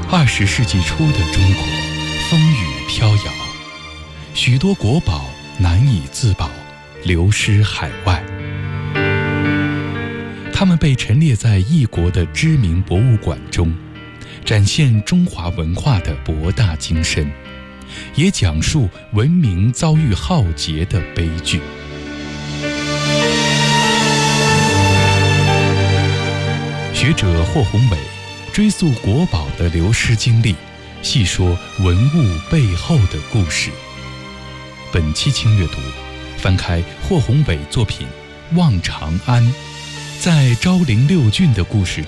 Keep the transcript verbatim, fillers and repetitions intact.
二十世纪初的中国，风雨飘摇，许多国宝难以自保，流失海外。他们被陈列在异国的知名博物馆中，展现中华文化的博大精深，也讲述文明遭遇浩劫的悲剧。学者霍宏伟追溯国宝的流失经历，细说文物背后的故事。本期轻阅读，翻开霍宏伟作品《望长安》，在昭陵六郡的故事